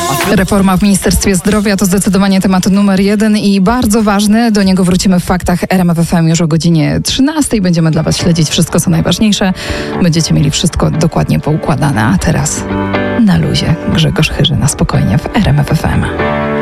Reforma w Ministerstwie Zdrowia to zdecydowanie temat numer 1 i bardzo ważny. Do niego wrócimy w faktach RMF FM już o godzinie 13. Będziemy dla Was śledzić wszystko, co najważniejsze. Będziecie mieli wszystko dokładnie poukładane. A teraz na luzie Grzegorz Chyży na spokojnie w RMF FM.